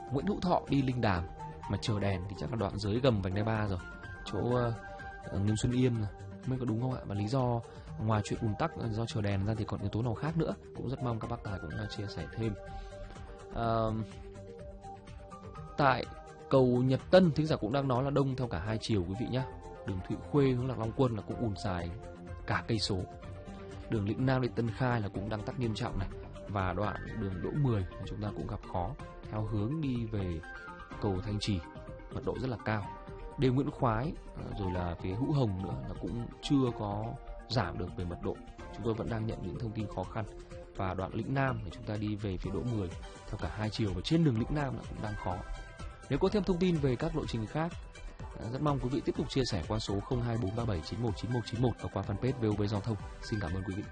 Nguyễn Hữu Thọ đi Linh Đàm mà chờ đèn thì chắc là đoạn dưới gầm vành đai 3 rồi, chỗ Nghiêm Xuân Yêm mới có đúng không ạ? Và lý do ngoài chuyện ùn tắc do chờ đèn ra thì còn yếu tố nào khác nữa, cũng rất mong các bác tài cũng chia sẻ thêm. Tại cầu Nhật Tân, thính giả cũng đang nói là đông theo cả hai chiều quý vị nhé. Đường Thụy Khuê hướng Lạc Long Quân là cũng ùn dài cả cây số. Đường Lĩnh Nam đến Tân Khai là cũng đang tắc nghiêm trọng này. Và đoạn đường Đỗ 10 chúng ta cũng gặp khó theo hướng đi về cầu Thanh Trì, mật độ rất là cao. Đê Nguyễn Khoái rồi là phía Hữu Hồng nữa là cũng chưa có giảm được về mật độ. Chúng tôi vẫn đang nhận những thông tin khó khăn. Và đoạn Lĩnh Nam thì chúng ta đi về phía Đỗ 10 theo cả hai chiều, và trên đường Lĩnh Nam là cũng đang khó. Nếu có thêm thông tin về các lộ trình khác, rất mong quý vị tiếp tục chia sẻ qua số 0243791991 và qua fanpage VOV Giao thông. Xin cảm ơn quý vị.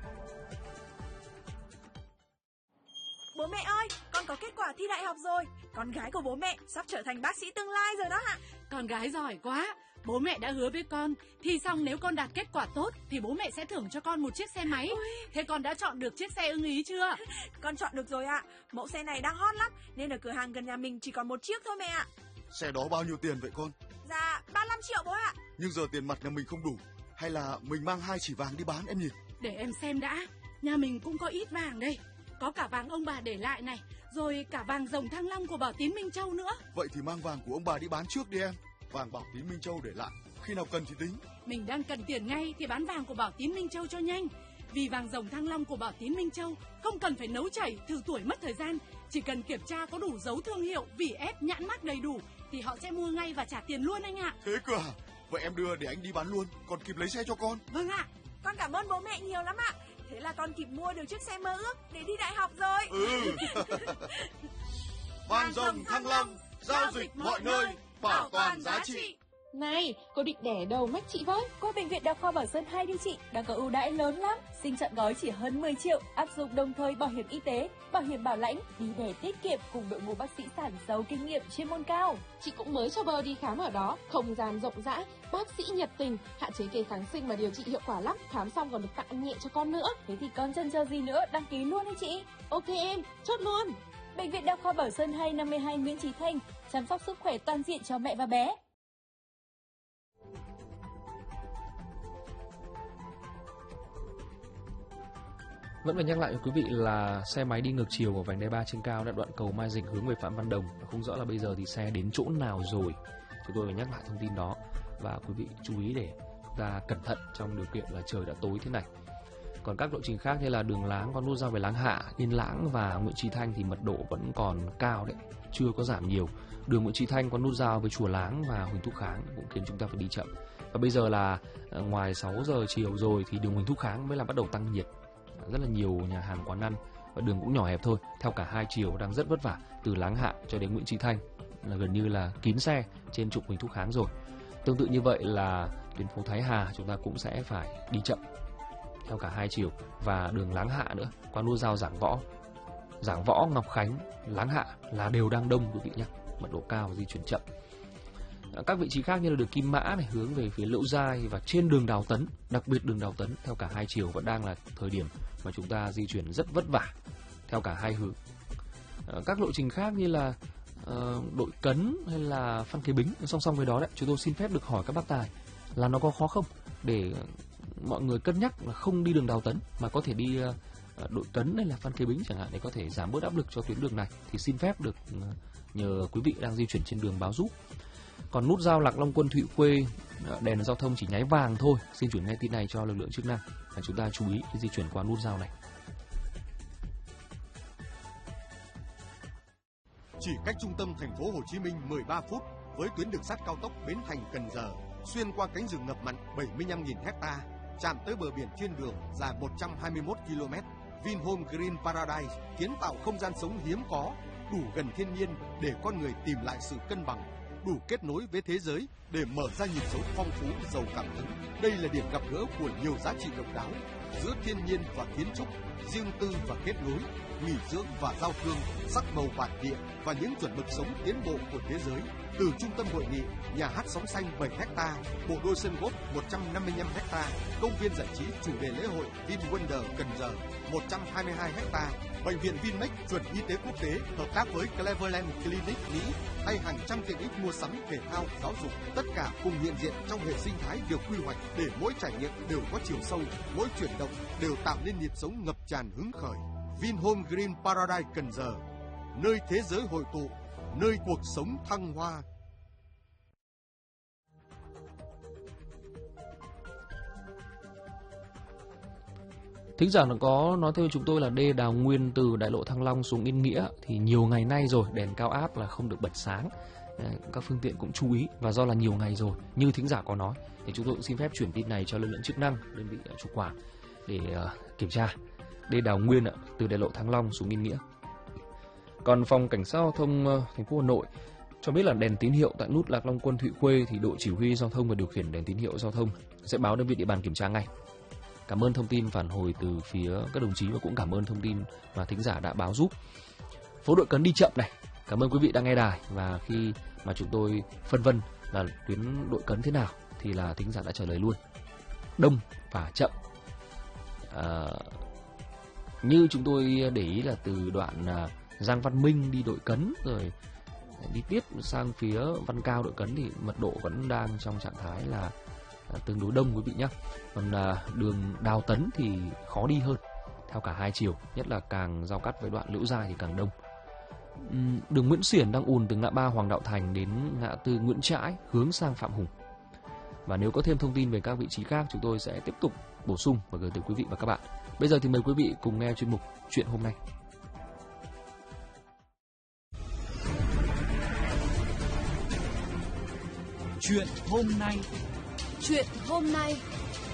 Bố mẹ ơi, con có kết quả thi đại học rồi. Con gái của bố mẹ sắp trở thành bác sĩ tương lai rồi đó ạ. Con gái giỏi quá. Bố mẹ đã hứa với con, thi xong nếu con đạt kết quả tốt thì bố mẹ sẽ thưởng cho con một chiếc xe máy. Thế con đã chọn được chiếc xe ưng ý chưa? Con chọn được rồi ạ. Mẫu xe này đang hot lắm nên ở cửa hàng gần nhà mình chỉ còn một chiếc thôi mẹ ạ. Xe đó bao nhiêu tiền vậy con? Dạ 35 triệu bố ạ. Nhưng giờ tiền mặt nhà mình không đủ, hay là mình mang 2 chỉ vàng đi bán em nhỉ? Để em xem đã. Nhà mình cũng có ít vàng đây. Có cả vàng ông bà để lại này, rồi cả vàng rồng Thăng Long của Bảo Tín Minh Châu nữa. Vậy thì mang vàng của ông bà đi bán trước đi em. Vàng Bảo Tín Minh Châu để lại, khi nào cần thì tính. Mình đang cần tiền ngay thì bán vàng của Bảo Tín Minh Châu cho nhanh. Vì vàng rồng Thăng Long của Bảo Tín Minh Châu không cần phải nấu chảy, thử tuổi mất thời gian. Chỉ cần kiểm tra có đủ dấu thương hiệu, vỉ ép, nhãn mác đầy đủ thì họ sẽ mua ngay và trả tiền luôn anh ạ. Thế cơ à? Vậy em đưa để anh đi bán luôn, còn kịp lấy xe cho con. Vâng ạ. Con cảm ơn bố mẹ nhiều lắm ạ. Thế là con kịp mua được chiếc xe mơ ước để đi đại học rồi. Vàng rồng Thăng Long, giao dịch mọi nơi, bảo toàn giá trị. Này, cô định đẻ đầu mách chị với. Qua bệnh viện Đa khoa Bảo Sơn 2 đi chị, đang có ưu đãi lớn lắm. Sinh chọn gói chỉ hơn 10 triệu, áp dụng đồng thời bảo hiểm y tế, bảo hiểm bảo lãnh, đi đẻ tiết kiệm cùng đội ngũ bác sĩ sản giàu kinh nghiệm chuyên môn cao. Chị cũng mới cho bơ đi khám ở đó, không gian rộng rãi, bác sĩ nhiệt tình, hạn chế kê kháng sinh mà điều trị hiệu quả lắm. Khám xong còn được tặng ăn nhẹ cho con nữa. Thế thì con chần chờ gì nữa, đăng ký luôn đi chị. Ok em, chốt luôn. Bệnh viện Đa khoa Bảo Sơn 2 52 Nguyễn Chí Thanh, chăm sóc sức khỏe toàn diện cho mẹ và bé. Vẫn phải nhắc lại với quý vị là xe máy đi ngược chiều của vành đai 3 trên cao đã đoạn cầu Mai Dịch hướng về Phạm Văn Đồng. Không rõ là bây giờ thì xe đến chỗ nào rồi. Chúng tôi phải nhắc lại thông tin đó và quý vị chú ý để chúng ta cẩn thận trong điều kiện là trời đã tối thế này. Còn các lộ trình khác như là đường Láng con nút giao về Láng Hạ, Yên Lãng và Nguyễn Chí Thanh thì mật độ vẫn còn cao đấy, chưa có giảm nhiều. Đường Nguyễn Chí Thanh con nút giao với Chùa Láng và Huỳnh Thúc Kháng cũng khiến chúng ta phải đi chậm. Và bây giờ là ngoài 6 giờ chiều rồi thì đường Huỳnh Thúc Kháng mới là bắt đầu tăng nhiệt. Rất là nhiều nhà hàng quán ăn và đường cũng nhỏ hẹp thôi, theo cả hai chiều đang rất vất vả. Từ Láng Hạ cho đến Nguyễn Chí Thanh là gần như là kín xe trên trục Huỳnh Thúc Kháng rồi. Tương tự như vậy là tuyến phố Thái Hà chúng ta cũng sẽ phải đi chậm theo cả hai chiều, và đường Láng Hạ nữa qua nút giao Giảng Võ, Ngọc Khánh, Láng Hạ là đều đang đông quý vị nhé, mật độ cao và di chuyển chậm. Các vị trí khác như là đường Kim Mã này hướng về phía Liễu Giai và trên đường Đào Tấn, đặc biệt đường Đào Tấn theo cả hai chiều vẫn đang là thời điểm mà chúng ta di chuyển rất vất vả theo cả hai hướng. Các lộ trình khác như là Đội Cấn hay là Phan Kế Bính song song với đó đấy, chúng tôi xin phép được hỏi các bác tài là nó có khó không để mọi người cân nhắc là không đi đường Đào Tấn mà có thể đi Đội Cấn hay là Phan Kế Bính chẳng hạn để có thể giảm bớt áp lực cho tuyến đường này, thì xin phép được nhờ quý vị đang di chuyển trên đường báo giúp. Còn nút giao Lạc Long Quân Thụy Khuê, đèn giao thông chỉ nháy vàng thôi. Xin chuyển ngay tin này cho lực lượng chức năng và chúng ta chú ý khi di chuyển qua nút giao này. Chỉ cách trung tâm thành phố Hồ Chí Minh 13 phút với tuyến đường sắt cao tốc Bến Thành - Cần Giờ, xuyên qua cánh rừng ngập mặn 75.000 ha, chạm tới bờ biển thiên đường dài 121 km. Vinhome Green Paradise kiến tạo không gian sống hiếm có, đủ gần thiên nhiên để con người tìm lại sự cân bằng, đủ kết nối với thế giới để mở ra nhịp sống phong phú giàu cảm hứng. Đây là điểm gặp gỡ của nhiều giá trị độc đáo giữa thiên nhiên và kiến trúc, riêng tư và kết nối, nghỉ dưỡng và giao thương, sắc màu bản địa và những chuẩn mực sống tiến bộ của thế giới. Từ trung tâm hội nghị, nhà hát sóng xanh 7 ha, bộ đôi sân golf 155 ha, công viên giải trí chủ đề lễ hội VinWonder Cần Giờ 122 ha, Bệnh viện Vinmec chuẩn y tế quốc tế hợp tác với Cleveland Clinic Mỹ hay hàng trăm tiện ích mua sắm, thể thao, giáo dục, tất cả cùng hiện diện trong hệ sinh thái được quy hoạch để mỗi trải nghiệm đều có chiều sâu, mỗi chuyển động đều tạo nên nhịp sống ngập tràn hứng khởi. Vinhome Green Paradise Cần Giờ, nơi thế giới hội tụ, nơi cuộc sống thăng hoa. Thính giả có nói thêm chúng tôi là đê Đào Nguyên từ đại lộ Thăng Long xuống Yên Nghĩa thì nhiều ngày nay rồi đèn cao áp là không được bật sáng. Các phương tiện cũng chú ý, và do là nhiều ngày rồi như thính giả có nói thì chúng tôi cũng xin phép chuyển tin này cho lực lượng chức năng, đơn vị chủ quản để kiểm tra đê Đào Nguyên từ đại lộ Thăng Long xuống Yên Nghĩa. Còn phòng cảnh sát giao thông thành phố Hà Nội cho biết là đèn tín hiệu tại nút Lạc Long Quân Thụy Khuê thì đội chỉ huy giao thông và điều khiển đèn tín hiệu giao thông sẽ báo đơn vị địa bàn kiểm tra ngay. Cảm ơn thông tin phản hồi từ phía các đồng chí và cũng cảm ơn thông tin mà thính giả đã báo giúp. Phố Đội Cấn đi chậm này, cảm ơn quý vị đang nghe đài, và khi mà chúng tôi phân vân là tuyến Đội Cấn thế nào thì là thính giả đã trả lời luôn. Đông và chậm. Như chúng tôi để ý là từ đoạn Giang Văn Minh đi Đội Cấn rồi đi tiếp sang phía Văn Cao Đội Cấn thì mật độ vẫn đang trong trạng thái là tương đối đông quý vị nhé. Còn đường Đào Tấn thì khó đi hơn theo cả hai chiều, nhất là càng giao cắt với đoạn Liễu Giai thì càng đông. Đường Nguyễn Xiển đang ùn từ ngã ba Hoàng Đạo Thành đến ngã tư Nguyễn Trãi hướng sang Phạm Hùng. Và nếu có thêm thông tin về các vị trí khác, chúng tôi sẽ tiếp tục bổ sung và gửi tới quý vị và các bạn. Bây giờ thì mời quý vị cùng nghe chuyên mục Chuyện hôm nay. Chuyện hôm nay. Chuyện hôm nay.